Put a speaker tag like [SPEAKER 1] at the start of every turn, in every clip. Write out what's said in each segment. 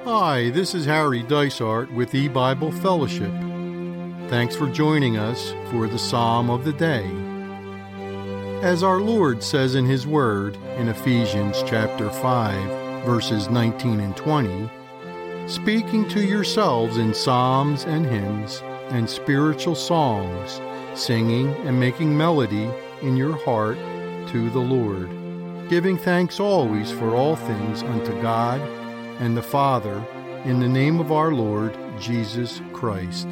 [SPEAKER 1] Hi, this is Harry Dysart with E-Bible Fellowship. Thanks for joining us for the Psalm of the Day. As our Lord says in His Word in Ephesians chapter 5, verses 19 and 20, speaking to yourselves in psalms and hymns and spiritual songs, singing and making melody in your heart to the Lord, giving thanks always for all things unto God and the Father, in the name of our Lord Jesus Christ.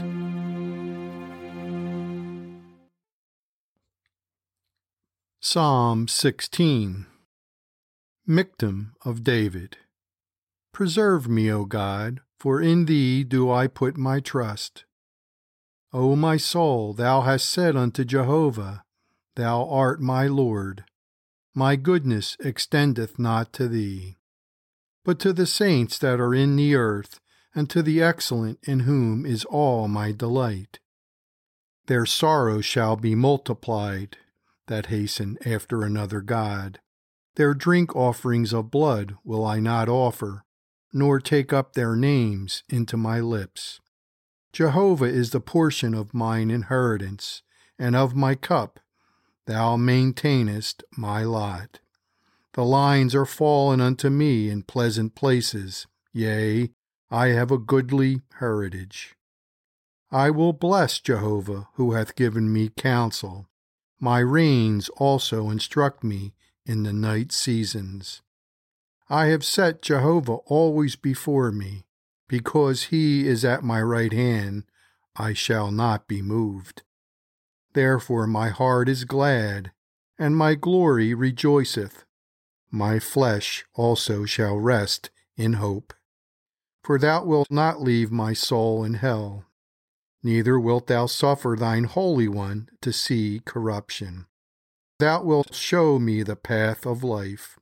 [SPEAKER 1] Psalm 16. Michtam of David. Preserve me, O God, for in Thee do I put my trust. O my soul, Thou hast said unto Jehovah, Thou art my Lord. My goodness extendeth not to Thee, but to the saints that are in the earth, and to the excellent in whom is all my delight. Their sorrow shall be multiplied, that hasten after another God. Their drink offerings of blood will I not offer, nor take up their names into my lips. Jehovah is the portion of mine inheritance, and of my cup Thou maintainest my lot. The lines are fallen unto me in pleasant places, yea, I have a goodly heritage. I will bless Jehovah, who hath given me counsel. My reins also instruct me in the night seasons. I have set Jehovah always before me. Because he is at my right hand, I shall not be moved. Therefore my heart is glad, and my glory rejoiceth. My flesh also shall rest in hope. For Thou wilt not leave my soul in hell, neither wilt Thou suffer Thine Holy One to see corruption. Thou wilt show me the path of life.